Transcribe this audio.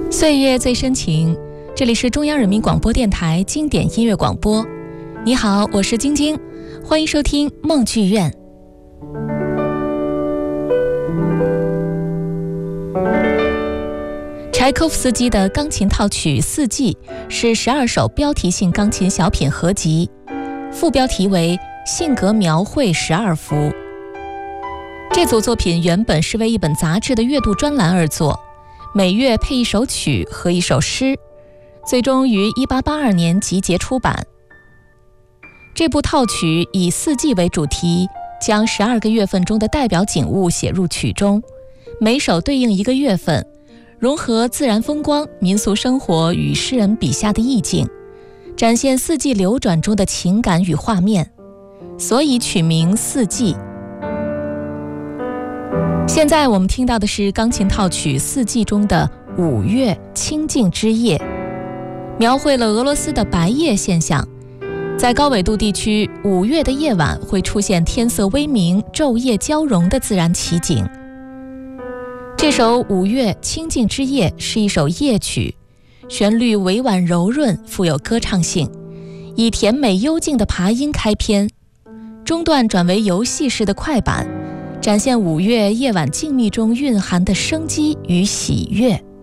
岁月最深情，这里是中央人民广播电台经典音乐广播。你好，我是晶晶，欢迎收听梦剧院。柴可夫斯基的钢琴套曲《四季》是12首标题性钢琴小品合集，副标题为性格描绘12幅。这组作品原本是为一本杂志的阅读专栏而作，每月配一首曲和一首诗，最终于1882年集结出版。这部套曲以四季为主题，将12个月份中的代表景物写入曲中，每首对应一个月份，融合自然风光、民俗生活与诗人笔下的意境，展现四季流转中的情感与画面，所以取名四季。现在我们听到的是钢琴套曲《四季》中的5月清静之夜，描绘了俄罗斯的白夜现象。在高纬度地区，5月的夜晚会出现天色微明、昼夜交融的自然奇景。这首5月清静之夜是一首夜曲，旋律委婉柔润，富有歌唱性，以甜美幽静的爬音开篇，中段转为游戏式的快板，展现5月夜晚静谧中蕴含的生机与喜悦。